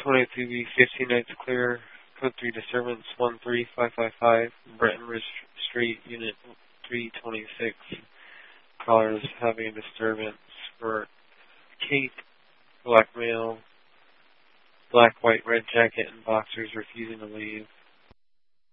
23B, 15 nights clear. Code 3 disturbance 13555. Breckenridge Street, Unit 326. Callers having a disturbance for Kate, black male, black, white, red jacket, and boxers refusing to leave.